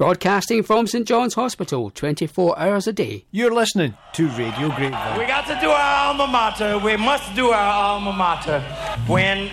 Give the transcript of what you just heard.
Broadcasting from St John's Hospital, 24 hours a day. You're listening to Radio Grapevine. We got to do our alma mater. We must do our alma mater. When